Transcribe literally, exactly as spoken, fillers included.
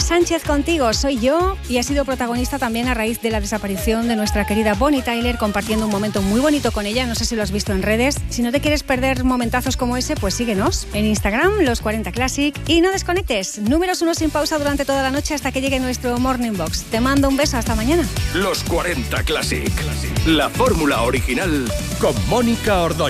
Sánchez contigo, soy yo y he sido protagonista también a raíz de la desaparición de nuestra querida Bonnie Tyler, compartiendo un momento muy bonito con ella, no sé si lo has visto en redes. Si no te quieres perder momentazos como ese, pues síguenos en Instagram, Los cuarenta Classic, y no desconectes, números uno sin pausa durante toda la noche hasta que llegue nuestro Morning Box. Te mando un beso, hasta mañana. Los cuarenta Classic, la fórmula original con Mónica Ordóñez.